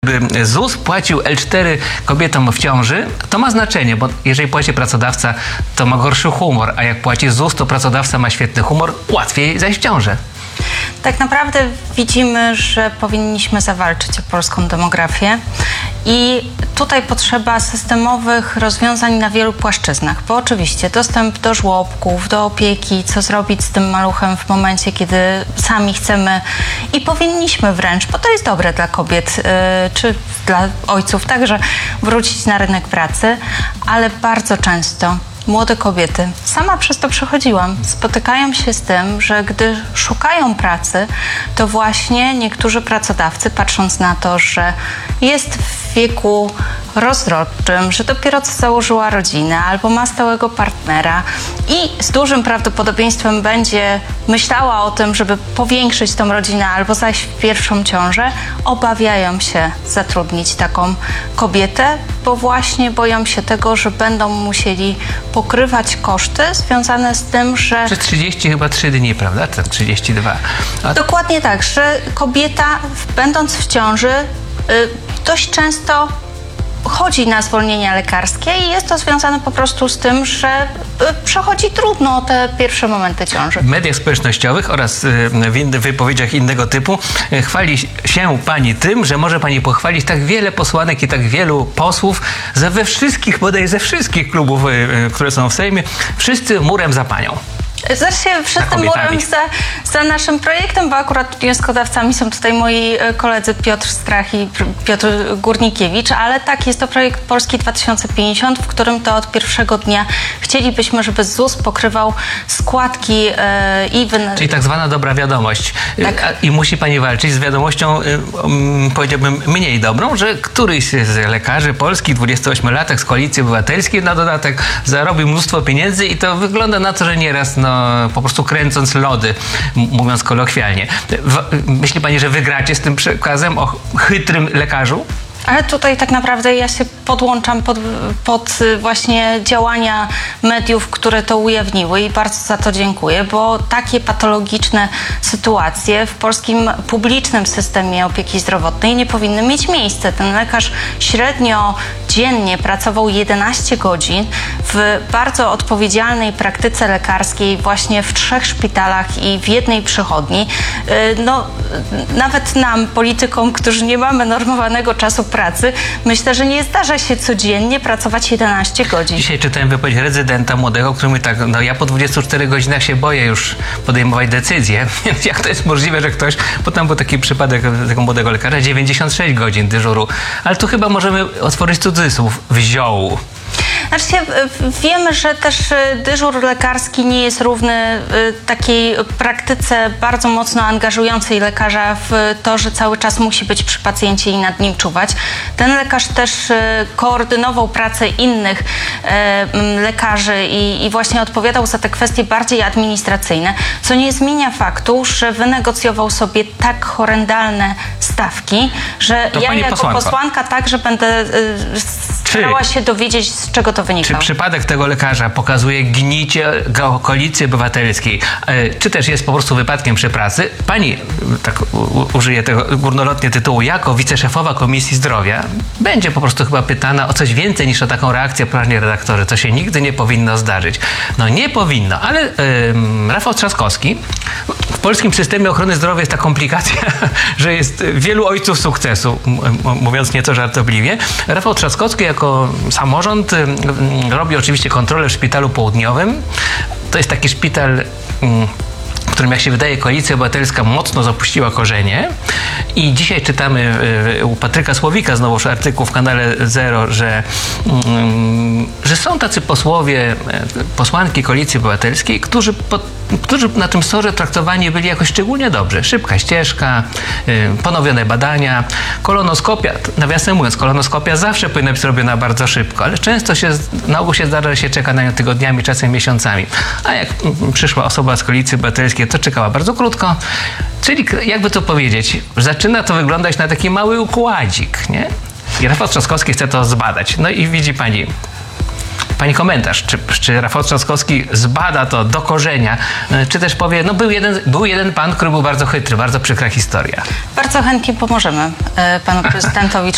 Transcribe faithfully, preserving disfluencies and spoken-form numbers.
gdyby ZUS płacił L cztery kobietom w ciąży, to ma znaczenie, bo jeżeli płaci pracodawca, to ma gorszy humor, a jak płaci ZUS, to pracodawca ma świetny humor, łatwiej zajść w ciążę. Tak naprawdę widzimy, że powinniśmy zawalczyć o polską demografię i tutaj potrzeba systemowych rozwiązań na wielu płaszczyznach, bo oczywiście dostęp do żłobków, do opieki, co zrobić z tym maluchem w momencie, kiedy sami chcemy i powinniśmy wręcz, bo to jest dobre dla kobiet yy, czy dla ojców także, wrócić na rynek pracy, ale bardzo często młode kobiety, sama przez to przechodziłam, spotykają się z tym, że gdy szukają pracy, to właśnie niektórzy pracodawcy, patrząc na to, że jest w wieku rozrodczym, że dopiero co założyła rodzinę albo ma stałego partnera i z dużym prawdopodobieństwem będzie myślała o tym, żeby powiększyć tą rodzinę albo zajść w pierwszą ciążę, obawiają się zatrudnić taką kobietę, bo właśnie boją się tego, że będą musieli pokrywać koszty związane z tym, że... Przez trzydzieści chyba trzy dni, prawda? Ten trzydzieści dwa. A... Dokładnie tak, że kobieta będąc w ciąży y, dość często chodzi na zwolnienia lekarskie i jest to związane po prostu z tym, że przechodzi trudno te pierwsze momenty ciąży. W mediach społecznościowych oraz w innych wypowiedziach innego typu chwali się pani tym, że może pani pochwalić tak wiele posłanek i tak wielu posłów ze we wszystkich, bodaj ze wszystkich klubów, które są w Sejmie, wszyscy murem za panią. Znaczy wszyscy murem za, za naszym projektem, bo akurat wnioskodawcami są tutaj moi koledzy Piotr Strach i Piotr Górnikiewicz, ale tak, jest to projekt Polski dwa tysiące pięćdziesiąt, w którym to od pierwszego dnia chcielibyśmy, żeby ZUS pokrywał składki e, i wynagrodzenia. Czyli tak zwana dobra wiadomość. Tak. I musi pani walczyć z wiadomością, um, powiedziałbym, mniej dobrą, że któryś z lekarzy polskich, dwudziestoośmiolatek z Koalicji Obywatelskiej na dodatek zarobił mnóstwo pieniędzy i to wygląda na to, że nieraz no, po prostu kręcąc lody, mówiąc kolokwialnie. Myśli pani, że wygracie z tym przekazem o chytrym lekarzu? Ale tutaj tak naprawdę ja się podłączam pod, pod właśnie działania mediów, które to ujawniły i bardzo za to dziękuję, bo takie patologiczne sytuacje w polskim publicznym systemie opieki zdrowotnej nie powinny mieć miejsca. Ten lekarz średnio dziennie pracował jedenaście godzin w bardzo odpowiedzialnej praktyce lekarskiej właśnie w trzech szpitalach i w jednej przychodni. No, nawet nam, politykom, którzy nie mamy normowanego czasu pracy, myślę, że nie zdarza się codziennie pracować jedenaście godzin. Dzisiaj czytałem wypowiedź rezydenta młodego, który mówi tak, no ja po dwudziestu czterech godzinach się boję już podejmować decyzje, więc jak to jest możliwe, że ktoś, bo tam był taki przypadek tego młodego lekarza, dziewięćdziesiąt sześć godzin dyżuru, ale tu chyba możemy otworzyć cudzysłów, wziął. Znaczy, wiemy, że też dyżur lekarski nie jest równy takiej praktyce bardzo mocno angażującej lekarza w to, że cały czas musi być przy pacjencie i nad nim czuwać. Ten lekarz też koordynował pracę innych lekarzy i, i właśnie odpowiadał za te kwestie bardziej administracyjne, co nie zmienia faktu, że wynegocjował sobie tak horrendalne stawki, że to ja jako posłanka. posłanka także będę starała się dowiedzieć, z czego to wynika. Czy przypadek tego lekarza pokazuje gnicie Koalicji Obywatelskiej, czy też jest po prostu wypadkiem przy pracy? Pani, tak użyję tego górnolotnie tytułu, jako wiceszefowa Komisji Zdrowia, będzie po prostu chyba pytana o coś więcej niż o taką reakcję, panie redaktorze. To się nigdy nie powinno zdarzyć. No nie powinno, ale ym, Rafał Trzaskowski, w polskim systemie ochrony zdrowia jest ta komplikacja, że jest wielu ojców sukcesu, mówiąc nieco żartobliwie. Rafał Trzaskowski jako samorząd robi oczywiście kontrolę w szpitalu południowym. To jest taki szpital, w którym, jak się wydaje, Koalicja Obywatelska mocno zapuściła korzenie. I dzisiaj czytamy u Patryka Słowika znowuż artykuł w kanale Zero, że, że są tacy posłowie, posłanki Koalicji Obywatelskiej, którzy, pod, którzy na tym sorze traktowani byli jakoś szczególnie dobrze. Szybka ścieżka, ponowione badania, kolonoskopia. Nawiasem mówiąc, kolonoskopia zawsze powinna być robiona bardzo szybko, ale często się, na ogół się zdarza, że się czeka na nią tygodniami, czasem miesiącami. A jak przyszła osoba z Koalicji Obywatelskiej, to czekała bardzo krótko. Czyli, jakby to powiedzieć, zaczyna to wyglądać na taki mały układzik, nie? I Rafał Trzaskowski chce to zbadać. No i widzi pani, pani komentarz, czy, czy Rafał Trzaskowski zbada to do korzenia, czy też powie, no był jeden, był jeden pan, który był bardzo chytry, bardzo przykra historia. Bardzo chętnie pomożemy panu prezydentowi